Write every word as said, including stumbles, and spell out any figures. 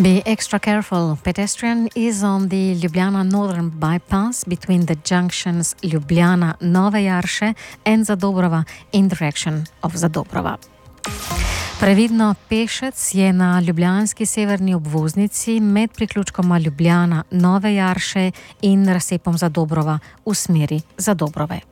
Be extra careful. Pedestrian is on the Ljubljana Northern bypass between the junctions Ljubljana Nove Jarše and Zadobrova in direction of Zadobrova. Previdno, pešec je na ljubljanski severni obvoznici med priključkoma Ljubljana Nove Jarše in razcepom Zadobrova v smeri Zadobrove.